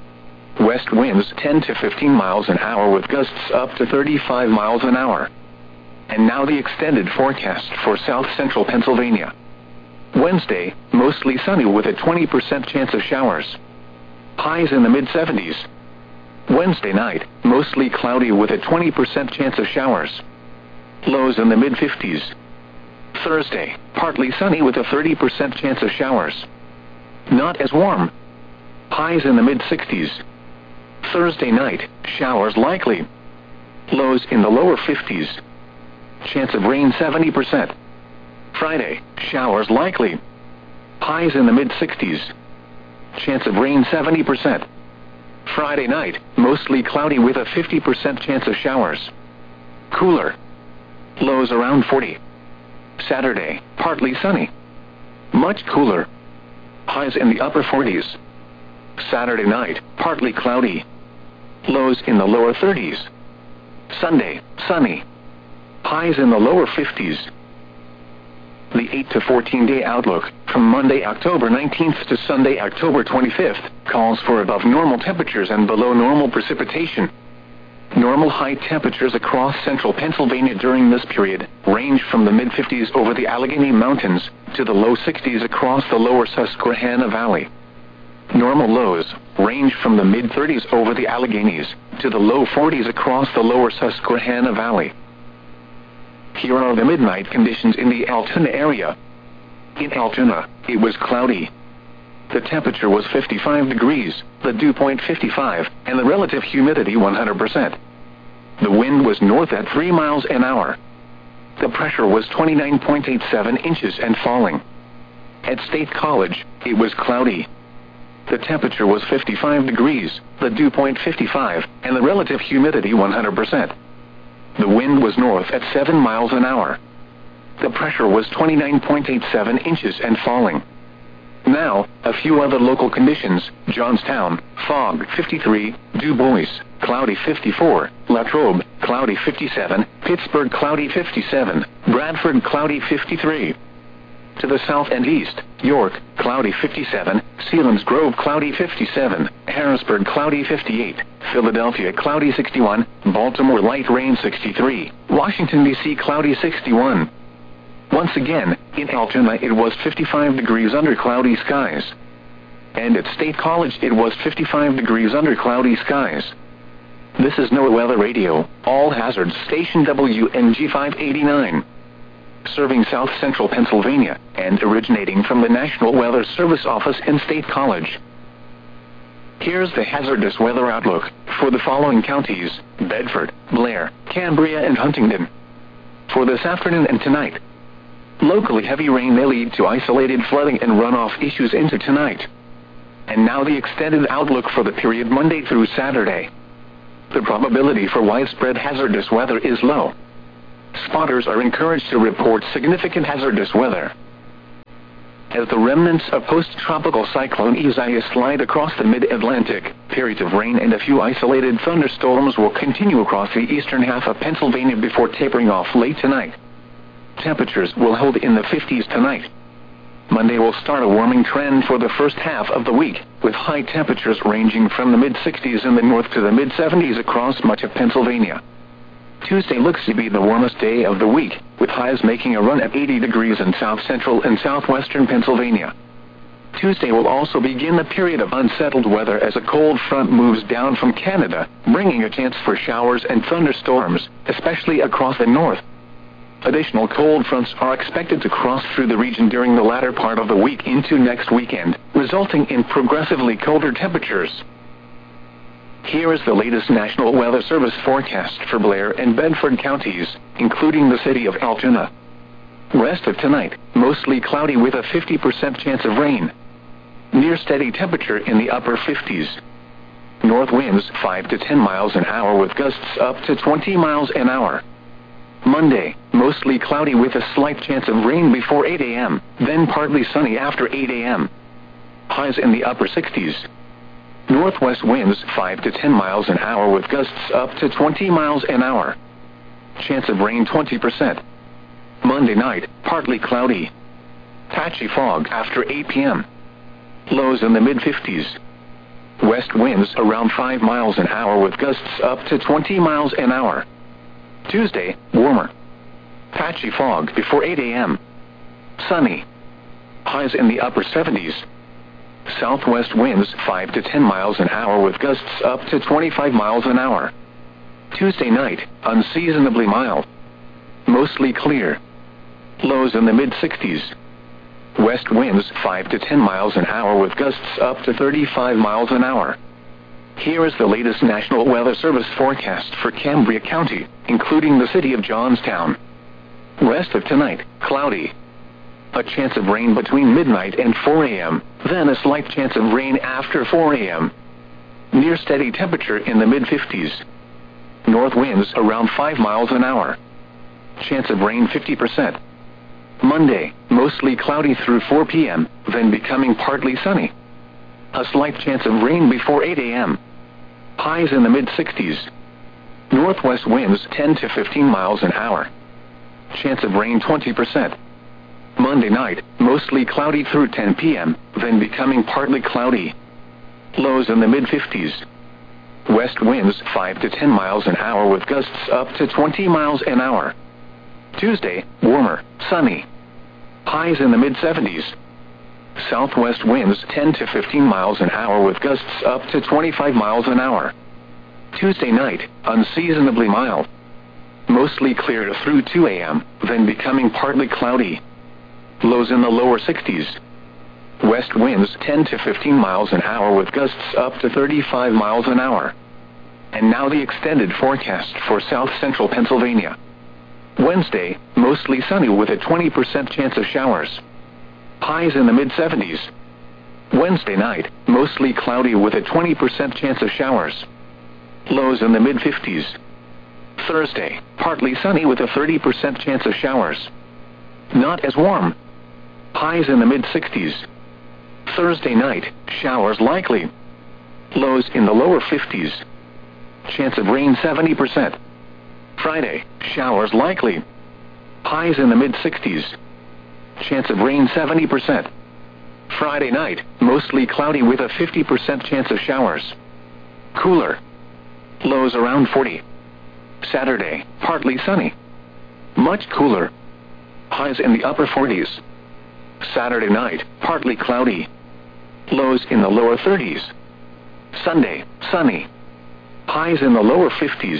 Speaker 1: West winds ten to fifteen miles an hour with gusts up to thirty-five miles an hour. And now the extended forecast for south central Pennsylvania. Wednesday, mostly sunny with a twenty percent chance of showers. Highs in the mid seventies. Wednesday night, mostly cloudy with a twenty percent chance of showers. Lows in the mid fifties. Thursday, partly sunny with a thirty percent chance of showers. Not as warm. Highs in the mid sixties. Thursday night, showers likely. Lows in the lower fifties. Chance of rain seventy percent. Friday, showers likely. Highs in the mid sixties. Chance of rain seventy percent. Friday night, mostly cloudy with a fifty percent chance of showers. Cooler. Lows around forty. Saturday, partly sunny. Much cooler. Highs in the upper forties. Saturday night, partly cloudy. Lows in the lower thirties. Sunday, sunny. Highs in the lower fifties. The eight to fourteen day outlook, from Monday, October nineteenth to Sunday, October twenty-fifth, calls for above normal temperatures and below normal precipitation. Normal high temperatures across central Pennsylvania during this period range from the mid fifties over the Allegheny Mountains to the low sixties across the lower Susquehanna Valley. Normal lows range from the mid thirties over the Alleghenies to the low forties across the lower Susquehanna Valley. Here are the midnight conditions in the Altoona area. In Altoona, it was cloudy. The temperature was fifty-five degrees, the dew point fifty-five, and the relative humidity one hundred percent. The wind was north at three miles an hour. The pressure was twenty-nine point eight seven inches and falling. At State College, it was cloudy. The temperature was fifty-five degrees, the dew point fifty-five, and the relative humidity one hundred percent. The wind was north at seven miles an hour. The pressure was twenty-nine point eight seven inches and falling. Now, a few other local conditions: Johnstown, fog fifty-three, Du Bois, cloudy fifty-four, Latrobe, cloudy fifty-seven, Pittsburgh, cloudy fifty-seven, Bradford, cloudy fifty-three. To the south and east, York, cloudy fifty-seven, Selinsgrove, cloudy fifty-seven, Harrisburg, cloudy fifty-eight, Philadelphia, cloudy sixty-one, Baltimore, light rain sixty-three, Washington, D C, cloudy sixty-one. Once again, in Altoona it was fifty-five degrees under cloudy skies. And at State College it was fifty-five degrees under cloudy skies. This is NOAA Weather Radio, all hazards, station W N G five eighty-nine. Serving south central Pennsylvania, and originating from the National Weather Service office in State College. Here's the hazardous weather outlook for the following counties: Bedford, Blair, Cambria, and Huntingdon. For this afternoon and tonight, locally heavy rain may lead to isolated flooding and runoff issues into tonight. And now the extended outlook for the period Monday through Saturday. The probability for widespread hazardous weather is low. Spotters are encouraged to report significant hazardous weather. As the remnants of post-tropical cyclone Isaias slide across the mid-Atlantic, periods of rain and a few isolated thunderstorms will continue across the eastern half of Pennsylvania before tapering off late tonight. Temperatures will hold in the fifties tonight. Monday will start a warming trend for the first half of the week, with high temperatures ranging from the mid-sixties in the north to the mid-seventies across much of Pennsylvania. Tuesday looks to be the warmest day of the week, with highs making a run at eighty degrees in south-central and southwestern Pennsylvania. Tuesday will also begin the period of unsettled weather as a cold front moves down from Canada, bringing a chance for showers and thunderstorms, especially across the north. Additional cold fronts are expected to cross through the region during the latter part of the week into next weekend, resulting in progressively colder temperatures. Here is the latest National Weather Service forecast for Blair and Bedford counties, including the city of Altoona. Rest of tonight, mostly cloudy with a fifty percent chance of rain. Near steady temperature in the upper fifties. North winds five to ten miles an hour with gusts up to twenty miles an hour. Monday, mostly cloudy with a slight chance of rain before eight a m, then partly sunny after eight a m Highs in the upper sixties. Northwest winds five to ten miles an hour with gusts up to twenty miles an hour. Chance of rain twenty percent. Monday night, partly cloudy. Patchy fog after eight p m Lows in the mid-fifties. West winds around five miles an hour with gusts up to twenty miles an hour. Tuesday, warmer. Patchy fog before eight a m Sunny. Highs in the upper seventies. Southwest winds five to ten miles an hour with gusts up to twenty-five miles an hour. Tuesday night, unseasonably mild. Mostly clear. Lows in the mid-sixties. West winds five to ten miles an hour with gusts up to thirty-five miles an hour. Here is the latest National Weather Service forecast for Cambria County, including the city of Johnstown. Rest of tonight, cloudy. A chance of rain between midnight and four a m, then a slight chance of rain after four a m Near steady temperature in the mid-fifties. North winds around five miles an hour. Chance of rain fifty percent. Monday, mostly cloudy through four p m, then becoming partly sunny. A slight chance of rain before eight a m Highs in the mid-sixties. Northwest winds ten to fifteen miles an hour. Chance of rain twenty percent. Monday night, mostly cloudy through ten p m, then becoming partly cloudy. Lows in the mid-fifties. West winds five to ten miles an hour with gusts up to twenty miles an hour. Tuesday, warmer, sunny. Highs in the mid-seventies. Southwest winds ten to fifteen miles an hour with gusts up to twenty-five miles an hour. Tuesday night, unseasonably mild. Mostly clear through two a m, then becoming partly cloudy. Lows in the lower sixties. West winds ten to fifteen miles an hour with gusts up to thirty-five miles an hour. And now the extended forecast for south-central Pennsylvania. Wednesday, mostly sunny with a twenty percent chance of showers. Highs in the mid-seventies. Wednesday night, mostly cloudy with a twenty percent chance of showers. Lows in the mid-fifties. Thursday, partly sunny with a thirty percent chance of showers. Not as warm. Highs in the mid-sixties. Thursday night, showers likely. Lows in the lower fifties. Chance of rain seventy percent. Friday, showers likely. Highs in the mid-sixties. Chance of rain seventy percent. Friday night, mostly cloudy with a fifty percent chance of showers. Cooler. Lows around forty. Saturday, partly sunny. Much cooler. Highs in the upper forties. Saturday night, partly cloudy. Lows in the lower thirties. Sunday, sunny. Highs in the lower fifties.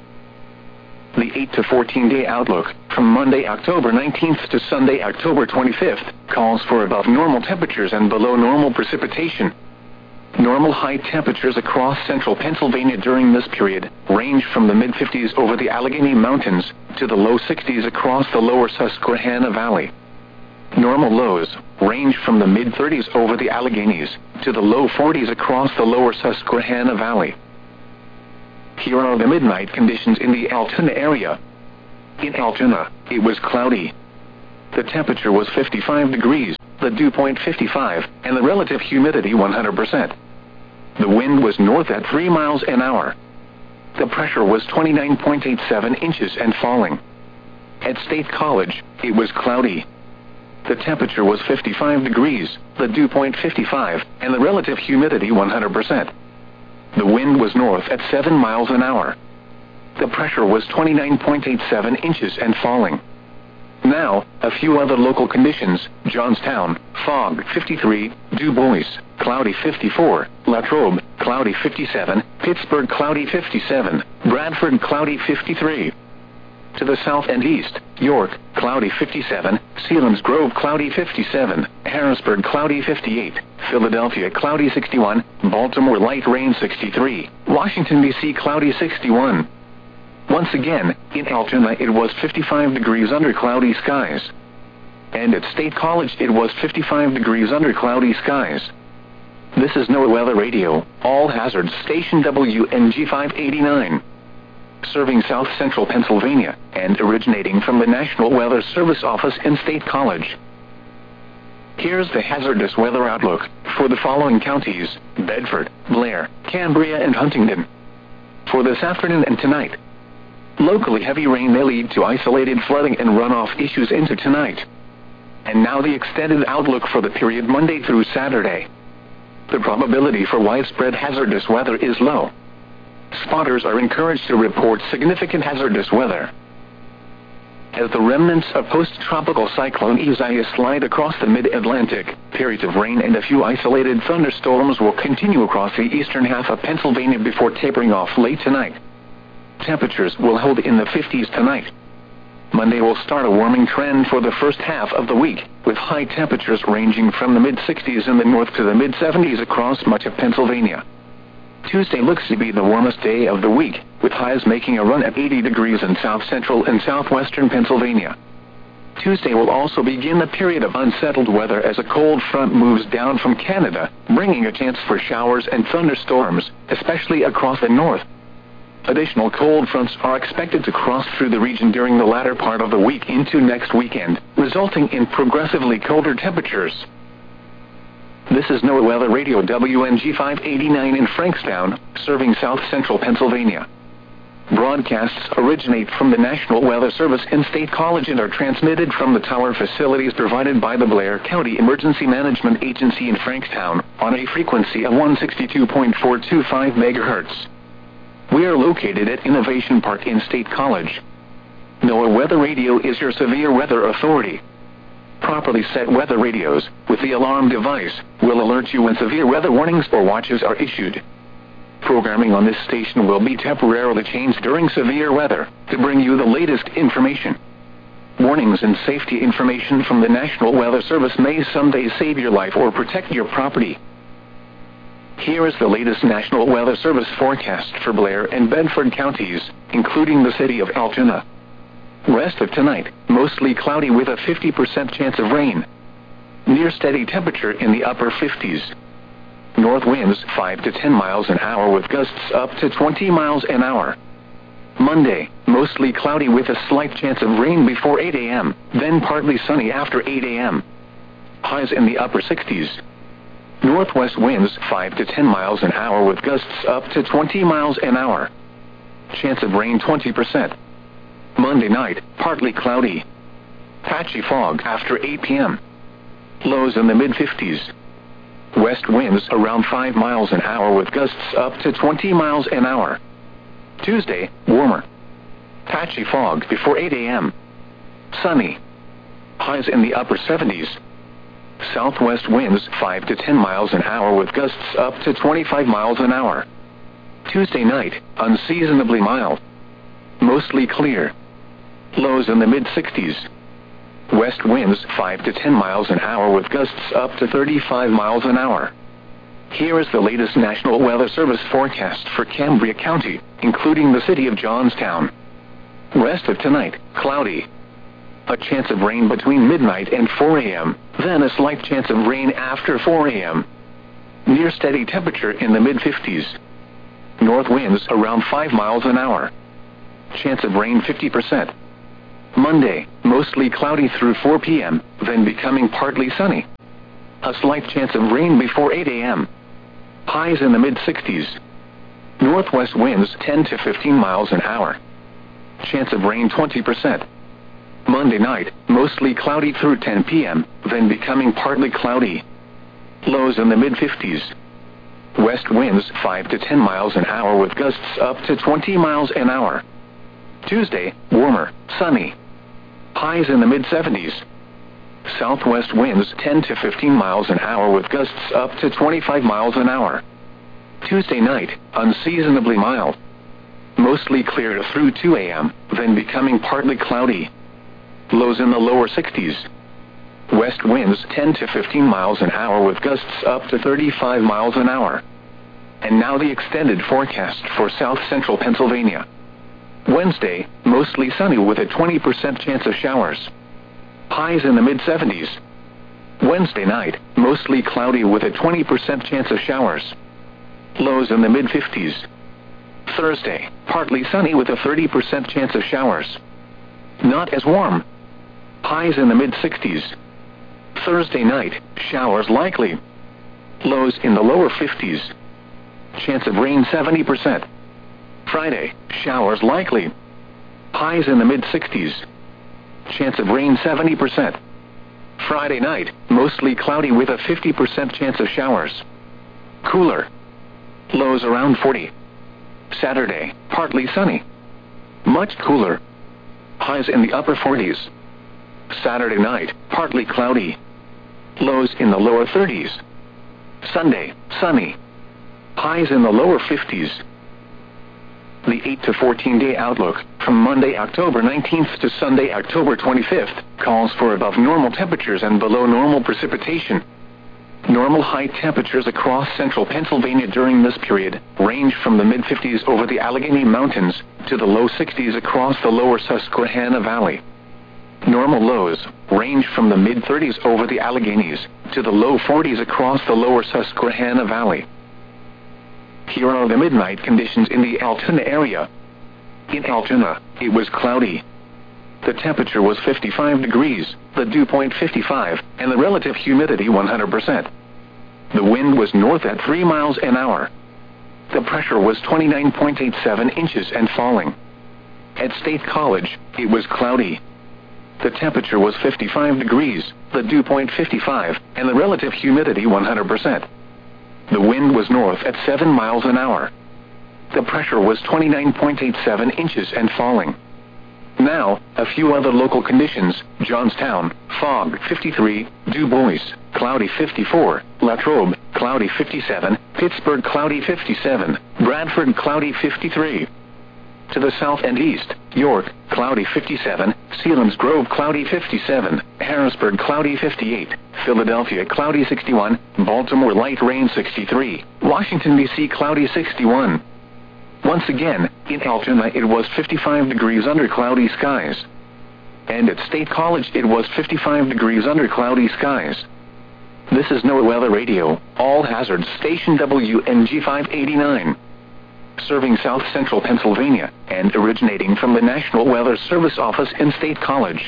Speaker 1: The eight to fourteen day outlook, from Monday, October nineteenth to Sunday, October twenty-fifth, calls for above normal temperatures and below normal precipitation. Normal high temperatures across central Pennsylvania during this period range from the mid-fifties over the Allegheny Mountains to the low sixties across the lower Susquehanna Valley. Normal lows range from the mid thirties over the Alleghenies to the low forties across the lower Susquehanna Valley. Here are the midnight conditions in the Altoona area. In Altoona, it was cloudy. The temperature was fifty-five degrees, the dew point fifty-five, and the relative humidity one hundred percent. The wind was north at three miles an hour. The pressure was twenty-nine point eight seven inches and falling. At State College, it was cloudy. The temperature was fifty-five degrees, the dew point fifty-five, and the relative humidity one hundred percent. The wind was north at seven miles an hour. The pressure was twenty-nine point eight seven inches and falling. Now, a few other local conditions: Johnstown, fog fifty-three, Du Bois, cloudy fifty-four, Latrobe, cloudy fifty-seven, Pittsburgh, cloudy fifty-seven, Bradford, cloudy fifty-three. To the south and east, York, cloudy fifty-seven, Selinsgrove, cloudy fifty-seven, Harrisburg, cloudy fifty-eight, Philadelphia, cloudy sixty-one, Baltimore, light rain sixty-three, Washington, D C, cloudy sixty-one. Once again, in Altoona it was fifty-five degrees under cloudy skies. And at State College it was fifty-five degrees under cloudy skies. This is NOAA Weather Radio, all hazards station W N G five eighty-nine. Serving south central Pennsylvania, and originating from the National Weather Service office in State College. Here's the hazardous weather outlook for the following counties: Bedford, Blair, Cambria, and Huntingdon. For this afternoon and tonight, locally heavy rain may lead to isolated flooding and runoff issues into tonight. And now the extended outlook for the period Monday through Saturday. The probability for widespread hazardous weather is low. Spotters are encouraged to report significant hazardous weather. As the remnants of post-tropical cyclone Isaias slide across the mid-Atlantic, periods of rain and a few isolated thunderstorms will continue across the eastern half of Pennsylvania before tapering off late tonight. Temperatures will hold in the fifties tonight. Monday will start a warming trend for the first half of the week, with high temperatures ranging from the mid-sixties in the north to the mid-seventies across much of Pennsylvania. Tuesday looks to be the warmest day of the week, with highs making a run at eighty degrees in south-central and southwestern Pennsylvania. Tuesday will also begin a period of unsettled weather as a cold front moves down from Canada, bringing a chance for showers and thunderstorms, especially across the north. Additional cold fronts are expected to cross through the region during the latter part of the week into next weekend, resulting in progressively colder temperatures. This is NOAA Weather Radio W N G five eighty-nine in Frankstown, serving south-central Pennsylvania. Broadcasts originate from the National Weather Service in State College and are transmitted from the tower facilities provided by the Blair County Emergency Management Agency in Frankstown, on a frequency of one sixty-two point four two five megahertz. We are located at Innovation Park in State College. NOAA Weather Radio is your severe weather authority. Properly set weather radios, with the alarm device, will alert you when severe weather warnings or watches are issued. Programming on this station will be temporarily changed during severe weather, to bring you the latest information. Warnings and safety information from the National Weather Service may someday save your life or protect your property. Here is the latest National Weather Service forecast for Blair and Bedford counties, including the city of Altoona. Rest of tonight, mostly cloudy with a fifty percent chance of rain. Near steady temperature in the upper fifties. North winds five to ten miles an hour with gusts up to twenty miles an hour. Monday, mostly cloudy with a slight chance of rain before eight a m, then partly sunny after eight a m Highs in the upper sixties. Northwest winds five to ten miles an hour with gusts up to twenty miles an hour. Chance of rain twenty percent. Monday night, partly cloudy. Patchy fog after eight p m Lows in the mid-fifties. West winds around five miles an hour with gusts up to twenty miles an hour. Tuesday, warmer. Patchy fog before eight a m Sunny. Highs in the upper seventies. Southwest winds five to ten miles an hour with gusts up to twenty-five miles an hour. Tuesday night, unseasonably mild. Mostly clear. Lows in the mid-sixties. West winds five to ten miles an hour with gusts up to thirty-five miles an hour. Here is the latest National Weather Service forecast for Cambria County, including the city of Johnstown. Rest of tonight, cloudy. A chance of rain between midnight and four a m, then a slight chance of rain after four a m Near steady temperature in the mid fifties. North winds around five miles an hour. Chance of rain fifty percent. Monday, mostly cloudy through four p m, then becoming partly sunny. A slight chance of rain before eight a m Highs in the mid sixties. Northwest winds ten to fifteen miles an hour. Chance of rain twenty percent. Monday night, mostly cloudy through ten p m, then becoming partly cloudy. Lows in the mid fifties. West winds five to ten miles an hour with gusts up to twenty miles an hour. Tuesday, warmer, sunny. Highs in the mid seventies. Southwest winds ten to fifteen miles an hour with gusts up to twenty-five miles an hour. Tuesday night, unseasonably mild. Mostly clear through two a m, then becoming partly cloudy. Lows in the lower sixties. West winds ten to fifteen miles an hour with gusts up to thirty-five miles an hour. And now the extended forecast for south central Pennsylvania. Wednesday, mostly sunny with a twenty percent chance of showers. Highs in the mid seventies. Wednesday night, mostly cloudy with a twenty percent chance of showers. Lows in the mid fifties. Thursday, partly sunny with a thirty percent chance of showers. Not as warm. Highs in the mid sixties. Thursday night, showers likely. Lows in the lower fifties. Chance of rain seventy percent. Friday, showers likely. Highs in the mid sixties. Chance of rain seventy percent. Friday night, mostly cloudy with a fifty percent chance of showers. Cooler. Lows around forty. Saturday, partly sunny. Much cooler. Highs in the upper forties. Saturday night, partly cloudy. Lows in the lower thirties. Sunday, sunny. Highs in the lower fifties. The eight to fourteen day outlook, from Monday, October nineteenth to Sunday, October twenty-fifth, calls for above normal temperatures and below normal precipitation. Normal high temperatures across central Pennsylvania during this period range from the mid fifties over the Allegheny Mountains to the low sixties across the lower Susquehanna Valley. Normal lows range from the mid thirties over the Alleghenies to the low forties across the lower Susquehanna Valley. Here are the midnight conditions in the Altoona area. In Altoona, it was cloudy. The temperature was fifty-five degrees, the dew point fifty-five, and the relative humidity one hundred percent. The wind was north at three miles an hour. The pressure was twenty-nine point eight seven inches and falling. At State College, it was cloudy. The temperature was fifty-five degrees, the dew point fifty-five, and the relative humidity one hundred percent. The wind was north at seven miles an hour. The pressure was twenty-nine point eight seven inches and falling. Now, a few other local conditions: Johnstown, fog fifty-three, Du Bois, cloudy fifty-four, Latrobe, cloudy fifty-seven, Pittsburgh, cloudy fifty-seven, Bradford, cloudy fifty-three. To the south and east, York, cloudy fifty-seven, Selinsgrove, cloudy fifty-seven, Harrisburg, cloudy fifty-eight, Philadelphia, cloudy sixty-one, Baltimore, light rain sixty-three, Washington, D C, cloudy sixty-one. Once again, in Altoona it was fifty-five degrees under cloudy skies. And at State College it was fifty-five degrees under cloudy skies. This is NOAA Weather Radio, all hazards, station W N G five eighty-nine. Serving south central Pennsylvania, and originating from the National Weather Service office in State College.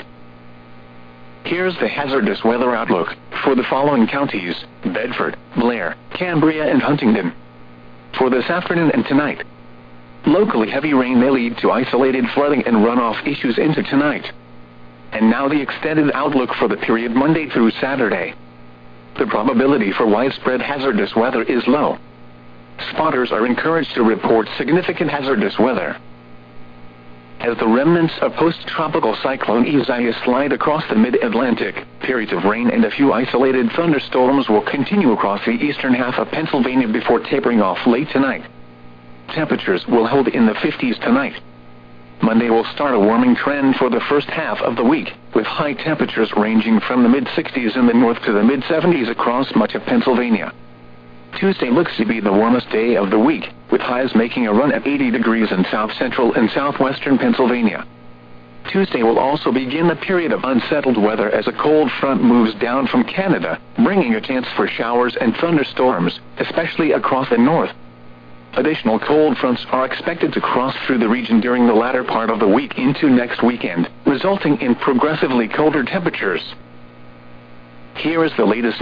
Speaker 1: Here's the hazardous weather outlook for the following counties: Bedford, Blair, Cambria, and Huntingdon. For this afternoon and tonight. Locally heavy rain may lead to isolated flooding and runoff issues into tonight. And now the extended outlook for the period Monday through Saturday. The probability for widespread hazardous weather is low. Spotters are encouraged to report significant hazardous weather. As the remnants of post-tropical cyclone Isaias slide across the mid-Atlantic, periods of rain and a few isolated thunderstorms will continue across the eastern half of Pennsylvania before tapering off late tonight. Temperatures will hold in the fifties tonight. Monday will start a warming trend for the first half of the week, with high temperatures ranging from the mid sixties in the north to the mid seventies across much of Pennsylvania. Tuesday looks to be the warmest day of the week, with highs making a run at eighty degrees in south central and southwestern Pennsylvania. Tuesday will also begin a period of unsettled weather as a cold front moves down from Canada, bringing a chance for showers and thunderstorms, especially across the north. Additional cold fronts are expected to cross through the region during the latter part of the week into next weekend, resulting in progressively colder temperatures. Here is the latest